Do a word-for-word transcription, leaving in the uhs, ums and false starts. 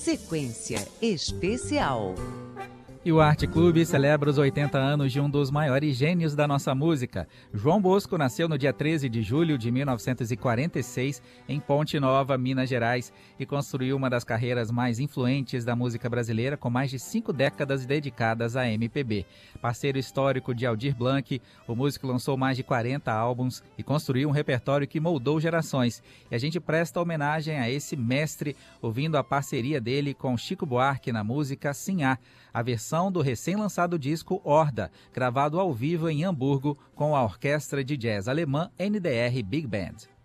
Sequência Especial. E o Arte Clube celebra os oitenta anos de um dos maiores gênios da nossa música. João Bosco nasceu no dia treze de julho de mil novecentos e quarenta e seis, em Ponte Nova, Minas Gerais, e construiu uma das carreiras mais influentes da música brasileira, com mais de cinco décadas dedicadas à M P B. Parceiro histórico de Aldir Blanc, o músico lançou mais de quarenta álbuns e construiu um repertório que moldou gerações. E a gente presta homenagem a esse mestre, ouvindo a parceria dele com Chico Buarque na música Sinhá, a versão do recém-lançado disco Horda, gravado ao vivo em Hamburgo com a orquestra de jazz alemã N D R Big Band.